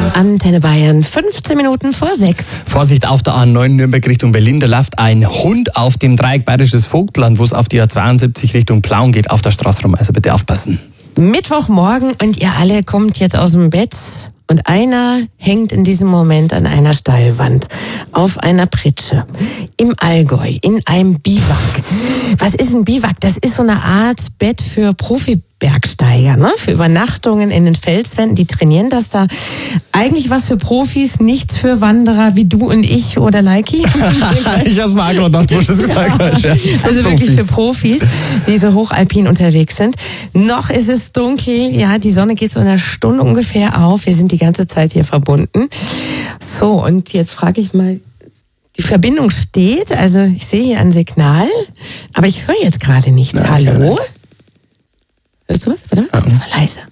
Antenne Bayern, 15 Minuten vor 6. Vorsicht auf der A9 Nürnberg Richtung Berlin, da läuft ein Hund auf dem Dreieck Bayerisches Vogtland, wo es auf die A72 Richtung Plauen geht, auf der Straße rum, also bitte aufpassen. Mittwochmorgen und ihr alle kommt jetzt aus dem Bett und einer hängt in diesem Moment an einer Steilwand, auf einer Pritsche, im Allgäu, in einem Biwak. Was ist ein Biwak? Das ist so eine Art Bett für Profi-Bergsteiger, ne? Für Übernachtungen in den Felswänden, die trainieren das da. Eigentlich was für Profis, nichts für Wanderer wie du und ich oder Leiki. Ich hab's mal gedacht, wo du das gesagt hast. Ja. Also wirklich für Profis, die so hochalpin unterwegs sind. Noch ist es dunkel, ja, die Sonne geht so in einer Stunde ungefähr auf. Wir sind die ganze Zeit hier verbunden. So, und jetzt frage ich mal, die Verbindung steht, also ich sehe hier ein Signal, aber ich höre jetzt gerade nichts. Nein, Hallo? Hörst du was? Warte mal, ist aber leise.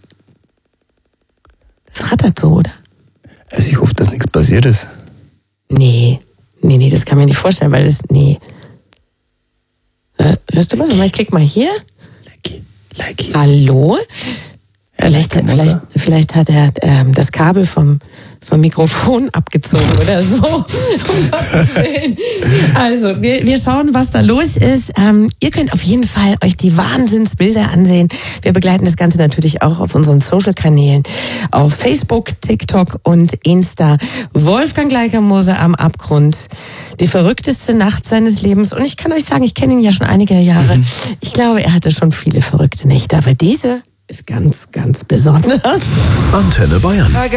Das rattert so, oder? Also ich hoffe, dass nichts passiert ist. Nee, das kann man nicht vorstellen, weil das, nee. Hörst du was? Ich klick mal hier. Leiki. Hallo? Ja, Vielleicht hat er das Kabel vom Mikrofon abgezogen oder so. Um Gottes Willen. Also, wir schauen, was da los ist. Ihr könnt auf jeden Fall euch die Wahnsinnsbilder ansehen. Wir begleiten das Ganze natürlich auch auf unseren Social-Kanälen. Auf Facebook, TikTok und Insta. Wolfgang Gleikermoser am Abgrund. Die verrückteste Nacht seines Lebens. Und ich kann euch sagen, ich kenne ihn ja schon einige Jahre. Ich glaube, er hatte schon viele verrückte Nächte. Aber diese ist ganz, ganz besonders. Antenne Bayern.